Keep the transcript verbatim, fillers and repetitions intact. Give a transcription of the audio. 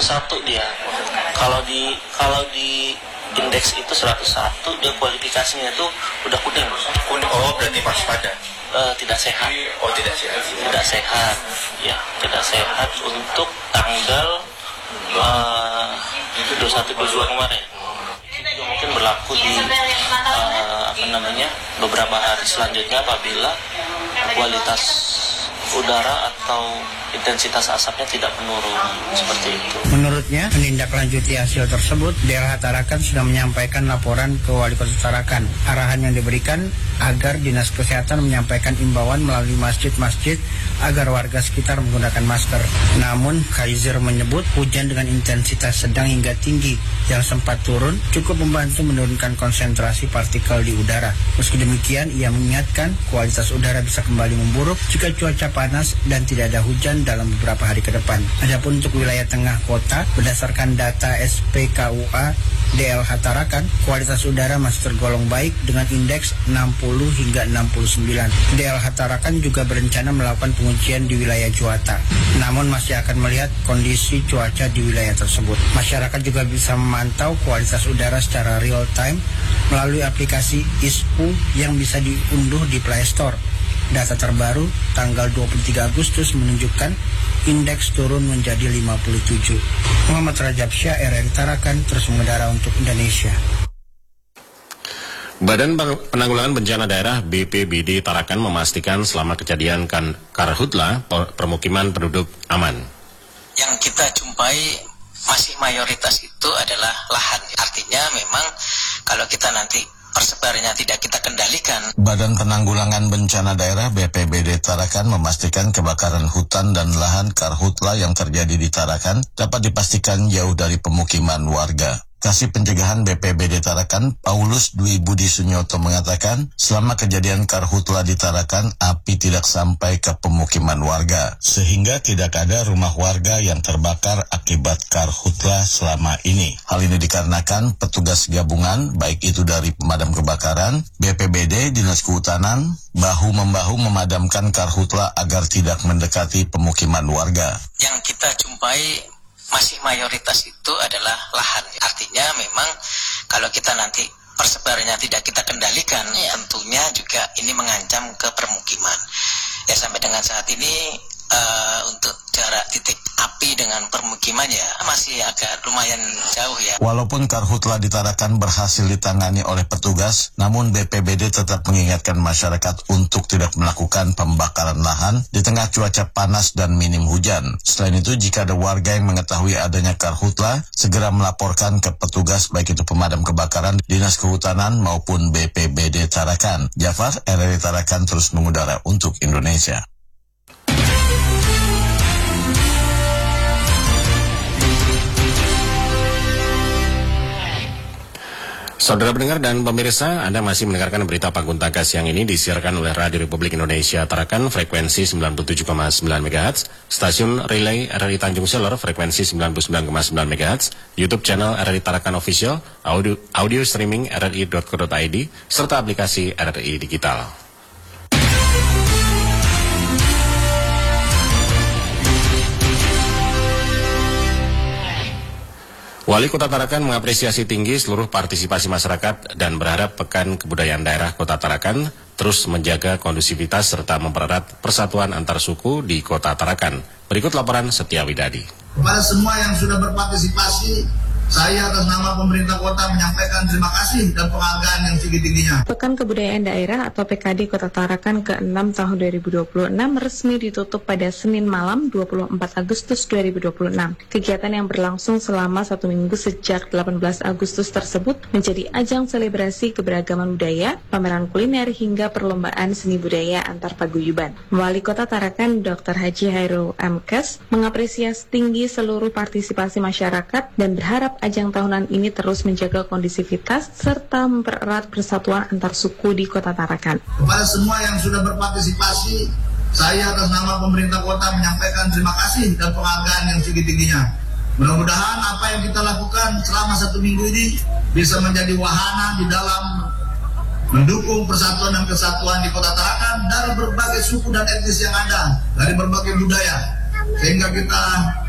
satu dia. Kalau di kalau di indeks itu seratus satu, dia kualifikasinya itu udah kuning. Kuning. Oh, berarti waspada. Uh, tidak sehat. Oh, tidak sehat. Tidak sehat. Ya, tidak sehat untuk tanggal uh, dua puluh satu dua puluh dua kemarin. Itu juga mungkin berlaku di uh, apa namanya beberapa hari selanjutnya apabila kualitas udara atau intensitas asapnya tidak menurun seperti itu. Menurutnya, menindaklanjuti hasil tersebut, D L H Tarakan sudah menyampaikan laporan ke Wali Kota Tarakan. Arahan yang diberikan agar Dinas Kesehatan menyampaikan imbauan melalui masjid-masjid agar warga sekitar menggunakan masker. Namun, Kaiser menyebut hujan dengan intensitas sedang hingga tinggi yang sempat turun cukup membantu menurunkan konsentrasi partikel di udara. Meski demikian, ia mengingatkan kualitas udara bisa kembali memburuk jika cuaca panas dan tidak ada hujan dalam beberapa hari ke depan. Adapun untuk wilayah tengah kota, berdasarkan data S P K U A D L H Tarakan, kualitas udara masih tergolong baik dengan indeks enam puluh hingga enam puluh sembilan. D L H Tarakan juga berencana melakukan pengujian di wilayah Juwata, namun masih akan melihat kondisi cuaca di wilayah tersebut. Masyarakat juga bisa memantau kualitas udara secara real time melalui aplikasi ISPU yang bisa diunduh di Play Store. Data terbaru tanggal dua puluh tiga Agustus menunjukkan indeks turun menjadi lima puluh tujuh. Muhammad Rajab Syah, R R I Tarakan, terus mengudara untuk Indonesia. Badan Penanggulangan Bencana Daerah B P B D Tarakan memastikan selama kejadian kan karhutla permukiman penduduk aman. Yang kita jumpai masih mayoritas itu adalah lahan. Artinya memang kalau kita nanti persebarannya tidak kita kendalikan. Badan Penanggulangan Bencana Daerah B P B D Tarakan memastikan kebakaran hutan dan lahan karhutla yang terjadi di Tarakan dapat dipastikan jauh dari pemukiman warga. Kasih Pencegahan B P B D Tarakan, Paulus Dwi Budi Sunyoto mengatakan, selama kejadian karhutla di Tarakan, api tidak sampai ke pemukiman warga, sehingga tidak ada rumah warga yang terbakar akibat karhutla selama ini. Hal ini dikarenakan petugas gabungan, baik itu dari pemadam kebakaran, B P B D, Dinas Kehutanan, bahu-membahu memadamkan karhutla agar tidak mendekati pemukiman warga. Yang kita jumpai masih mayoritas itu adalah lahan. Artinya memang kalau kita nanti persebarannya tidak kita kendalikan, ya, tentunya juga ini mengancam ke permukiman. Ya, sampai dengan saat ini uh, untuk jarak titik api dengan permukiman ya masih agak lumayan jauh ya. Walaupun karhutla di Tarakan berhasil ditangani oleh petugas, namun B P B D tetap mengingatkan masyarakat untuk tidak melakukan pembakaran lahan di tengah cuaca panas dan minim hujan. Selain itu, jika ada warga yang mengetahui adanya karhutla, segera melaporkan ke petugas baik itu pemadam kebakaran, Dinas Kehutanan maupun B P B D Tarakan. Jafar, R R I Tarakan, terus mengudara untuk Indonesia. Saudara pendengar dan pemirsa, Anda masih mendengarkan berita Panggung Tangga siang ini disiarkan oleh Radio Republik Indonesia Tarakan frekuensi sembilan puluh tujuh koma sembilan megahertz, stasiun relay R R I Tanjung Seler frekuensi sembilan puluh sembilan koma sembilan megahertz, YouTube channel R R I Tarakan Official, audio, audio streaming r r i dot co dot i d, serta aplikasi R R I Digital. Wali Kota Tarakan mengapresiasi tinggi seluruh partisipasi masyarakat dan berharap Pekan Kebudayaan Daerah Kota Tarakan terus menjaga kondusivitas serta mempererat persatuan antar suku di Kota Tarakan. Berikut laporan Setia Widadi. Kepada semua yang sudah berpartisipasi, saya atas nama pemerintah kota menyampaikan terima kasih dan penghargaan yang tinggi-tingginya. Pekan Kebudayaan Daerah atau P K D Kota Tarakan ke enam tahun dua ribu dua puluh enam resmi ditutup pada Senin malam dua puluh empat Agustus dua ribu dua puluh enam. Kegiatan yang berlangsung selama satu minggu sejak delapan belas Agustus tersebut menjadi ajang selebrasi keberagaman budaya, pameran kuliner hingga perlombaan seni budaya antar paguyuban. Wali Kota Tarakan Doktor Haji Hairul Amkes mengapresiasi tinggi seluruh partisipasi masyarakat dan berharap ajang tahunan ini terus menjaga kondisivitas serta mempererat persatuan antar suku di Kota Tarakan. Kepada semua yang sudah berpartisipasi, saya atas nama pemerintah kota menyampaikan terima kasih dan penghargaan yang tinggi-tingginya. Mudah-mudahan apa yang kita lakukan selama satu minggu ini bisa menjadi wahana di dalam mendukung persatuan dan kesatuan di Kota Tarakan dari berbagai suku dan etnis yang ada, dari berbagai budaya, sehingga kita